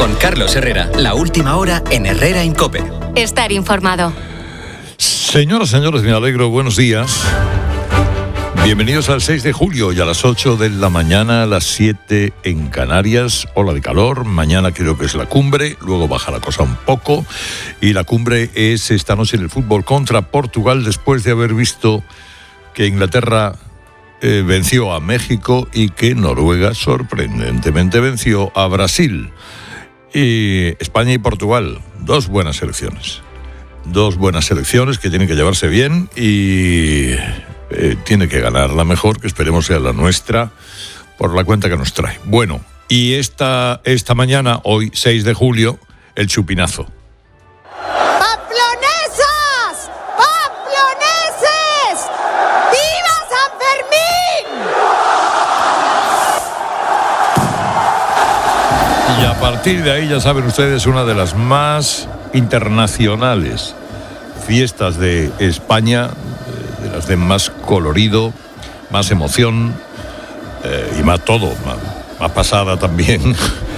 Con Carlos Herrera, la última hora en Herrera en COPE. Estar informado. Señoras, señores, me alegro, buenos días. Bienvenidos al 6 de julio y a las 8 de la mañana, a las 7 en Canarias. Ola de calor, mañana creo que es la cumbre, luego baja la cosa un poco. Y la cumbre es esta noche en el fútbol contra Portugal, después de haber visto que Inglaterra venció a México y que Noruega sorprendentemente venció a Brasil. Y España y Portugal, dos buenas selecciones que tienen que llevarse bien y tiene que ganar la mejor, que esperemos sea la nuestra, por la cuenta que nos trae. Bueno, y esta mañana, hoy 6 de julio, el chupinazo. ¡Pamplonesas! ¡Pamploneses! ¡Viva San Fermín! Y a partir de ahí, ya saben ustedes, una de las más internacionales fiestas de España, de las de más colorido, más emoción y más todo, más pasada también.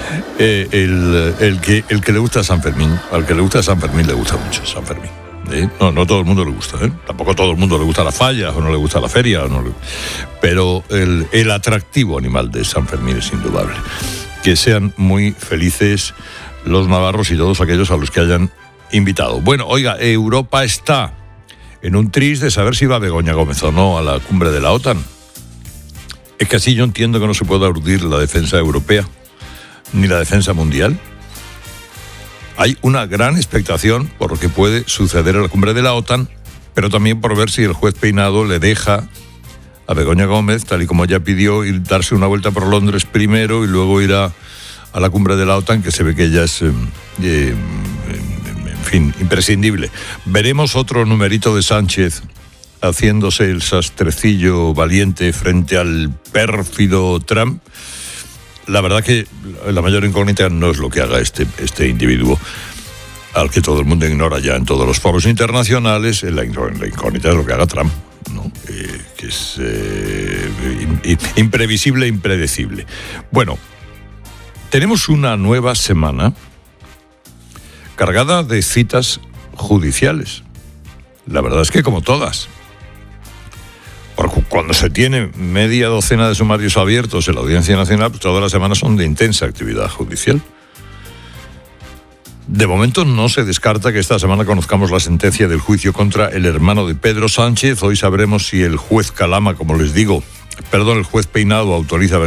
El que le gusta San Fermín, al que le gusta San Fermín le gusta mucho San Fermín. No todo el mundo le gusta, tampoco todo el mundo le gusta la falla o no le gusta la feria, pero el atractivo animal de San Fermín es indudable. Que sean muy felices los navarros y todos aquellos a los que hayan invitado. Bueno, oiga, Europa está en un tris de saber si va Begoña Gómez o no a la cumbre de la OTAN. Es que así yo entiendo que no se puede aludir la defensa europea ni la defensa mundial. Hay una gran expectación por lo que puede suceder en la cumbre de la OTAN, pero también por ver si el juez Peinado le deja a Begoña Gómez, tal y como ella pidió, ir darse una vuelta por Londres primero y luego ir a la cumbre de la OTAN, que se ve que ella es imprescindible. Veremos otro numerito de Sánchez haciéndose el sastrecillo valiente frente al pérfido Trump. La verdad que la mayor incógnita no es lo que haga este individuo, al que todo el mundo ignora ya en todos los foros internacionales. La incógnita es lo que haga Trump, ¿no? Que es imprevisible e impredecible. Bueno, tenemos una nueva semana cargada de citas judiciales. La verdad es que como todas. Porque cuando se tiene media docena de sumarios abiertos en la Audiencia Nacional, pues todas las semanas son de intensa actividad judicial. De momento no se descarta que esta semana conozcamos la sentencia del juicio contra el hermano de Pedro Sánchez. Hoy sabremos si el juez Calama, como les digo, el juez Peinado autoriza